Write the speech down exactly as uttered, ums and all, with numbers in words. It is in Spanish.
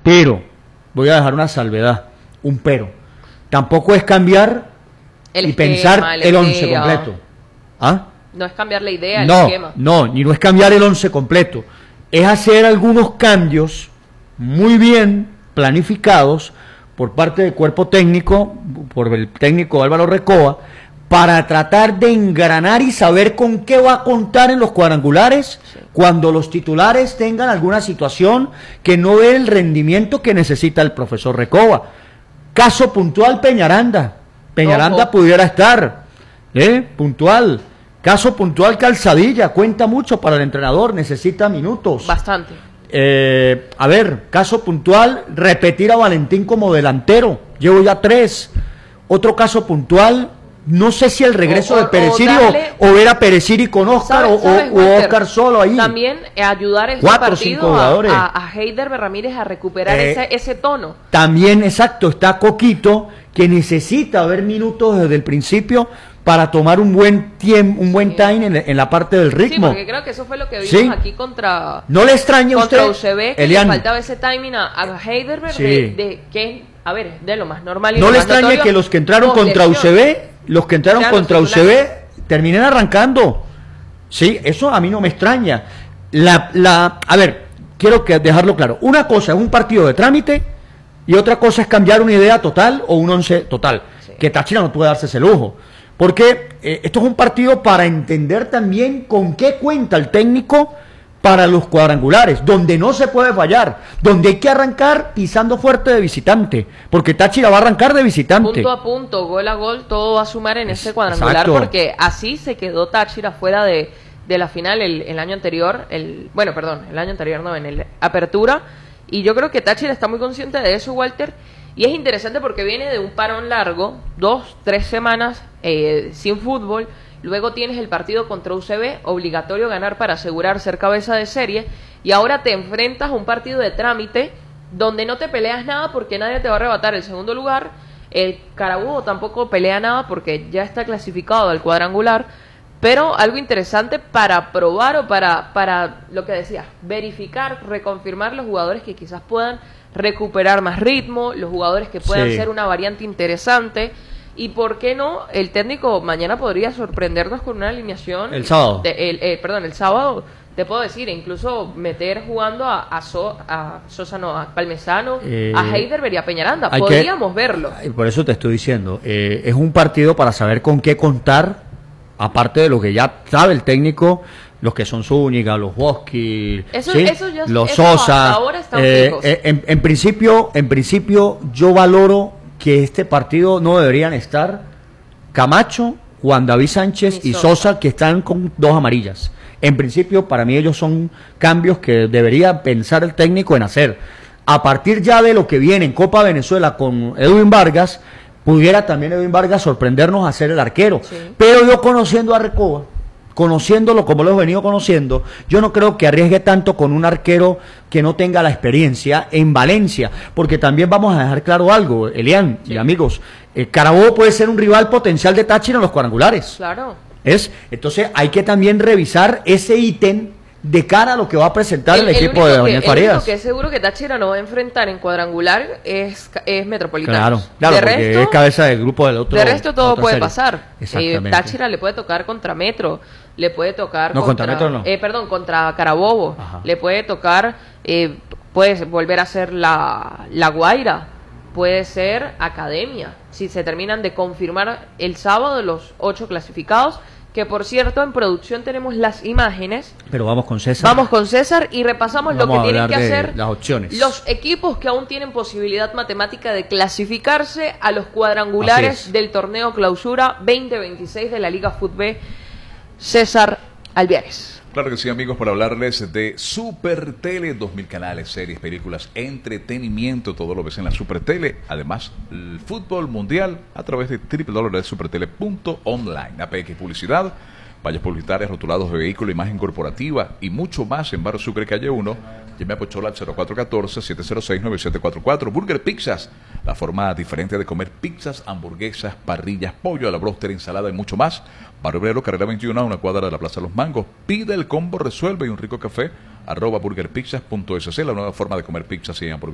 Pero, voy a dejar una salvedad, un pero. Tampoco es cambiar el y esquema, pensar el el once idea. completo. ¿Ah? No es cambiar la idea, el No, esquema. no, ni no es cambiar el once completo. Es hacer algunos cambios muy bien planificados por parte del cuerpo técnico, por el técnico Álvaro Recoba, para tratar de engranar y saber con qué va a contar en los cuadrangulares sí. cuando los titulares tengan alguna situación que no dé el rendimiento que necesita el profesor Recoba. Caso puntual Peñaranda. Peñaranda Ojo. pudiera estar, ¿eh? puntual. Caso puntual Calzadilla, cuenta mucho para el entrenador, necesita minutos. Bastante. Eh, a ver, caso puntual, repetir a Valentín como delantero, llevo ya tres. Otro caso puntual, no sé si el regreso o, o, de Pereciri o, darle, o, o ver a Pereciri con Oscar ¿sabes, sabes, o, o Oscar solo ahí. También eh, ayudar en Cuatro, partido a, a, a Heider Ramírez a recuperar eh, ese, ese tono. También, exacto, está Coquito, que necesita ver minutos desde el principio para tomar un buen tiempo, un buen sí. time en, en la parte del ritmo. Sí, porque creo que eso fue lo que vimos sí. aquí contra ¿No le extraña a usted? Contra U C B, que Elian. le faltaba ese timing a, a Heidelberg sí. de, de que, a ver, de lo más normal y ¿No lo le más extraña notorio, que los que entraron contra lesión. U C B, los que entraron Claro, contra U C B, terminen arrancando? Sí, eso a mí no me extraña. La, la, a ver, quiero que dejarlo claro. Una cosa es un partido de trámite y otra cosa es cambiar una idea total o un once total. Sí. Que Táchira no puede darse ese lujo. Porque eh, esto es un partido para entender también con qué cuenta el técnico para los cuadrangulares, donde no se puede fallar, donde hay que arrancar pisando fuerte de visitante, porque Táchira va a arrancar de visitante. Punto a punto, gol a gol, todo va a sumar en es, ese cuadrangular, exacto. porque así se quedó Táchira fuera de, de la final el, el año anterior, el bueno, perdón, el año anterior no, en el Apertura, y yo creo que Táchira está muy consciente de eso, Walter. Y es interesante porque viene de un parón largo, dos, tres semanas eh, sin fútbol. Luego tienes el partido contra U C B, obligatorio ganar para asegurar ser cabeza de serie. Y ahora te enfrentas a un partido de trámite donde no te peleas nada porque nadie te va a arrebatar el segundo lugar. El Carabobo tampoco pelea nada porque ya está clasificado al cuadrangular. Pero algo interesante para probar o para, para lo que decía, verificar, reconfirmar los jugadores que quizás puedan recuperar más ritmo, los jugadores que puedan sí. ser una variante interesante. Y por qué no, el técnico mañana podría sorprendernos con una alineación. El sábado. De, el, eh, perdón, el sábado, te puedo decir, incluso meter jugando a, a, so, a Sosa, no, a Palmesano, eh, a Heidelberg y a Peñaranda. Podríamos que, verlo. Por eso te estoy diciendo, eh, es un partido para saber con qué contar, aparte de lo que ya sabe el técnico. Los que son Zúñiga, los Boschi, eso, ¿sí? eso ya, los eso Sosa. Ahora están eh, fijos. eh, en, en principio, en principio, yo valoro que este partido no deberían estar Camacho, Juan David Sánchez y, y Sosa. Sosa, que están con dos amarillas. En principio, para mí ellos son cambios que debería pensar el técnico en hacer. A partir ya de lo que viene en Copa Venezuela con Edwin Vargas, pudiera también Edwin Vargas sorprendernos a ser el arquero. Sí. Pero yo conociendo a Recoba, conociéndolo como lo he venido conociendo, yo no creo que arriesgue tanto con un arquero que no tenga la experiencia en Valencia, porque también vamos a dejar claro algo, Elian sí. y amigos, eh, Carabobo puede ser un rival potencial de Táchira en los cuadrangulares. Claro. ¿Es? Entonces hay que también revisar ese ítem de cara a lo que va a presentar el, el equipo el de Daniel Farías. El único que es seguro que Táchira no va a enfrentar en cuadrangular es, es Metropolitano. Claro, claro, de porque resto, es cabeza del grupo del otro. De resto todo puede serie. pasar. Exactamente. Eh, Táchira le puede tocar contra Metro, le puede tocar no, contra, contra Metro no. Eh, perdón, contra Carabobo, Ajá. le puede tocar, eh, puede volver a ser la, la Guaira, puede ser Academia, si se terminan de confirmar el sábado los ocho clasificados. Que por cierto, en producción tenemos las imágenes. Pero vamos con César. Vamos con César y repasamos vamos lo que tienen que hacer las opciones. Los equipos que aún tienen posibilidad matemática de clasificarse a los cuadrangulares del torneo Clausura veinte veintiséis de la Liga Fútbol. César Alviares. Claro que sí, amigos, para hablarles de Super Tele, dos mil canales, series, películas, entretenimiento, todo lo ves en la Super Tele. Además, el fútbol mundial a través de doble u doble u doble u punto supertele punto online. A P X Publicidad, vallas publicitarias, rotulados de vehículo, imagen corporativa y mucho más en Barrio Sucre, calle uno. Llame a Pochola al cero cuatro uno cuatro, siete cero seis, nueve siete cuatro cuatro. Burger Pizzas, la forma diferente de comer pizzas, hamburguesas, parrillas, pollo a la bróster, ensalada y mucho más. Barrio Obrero, carrera veintiuno, a una cuadra de la Plaza Los Mangos. Pide el combo, resuelve y un rico café. Arroba burgerpizzas punto es, la nueva forma de comer pizzas y hamburguesas.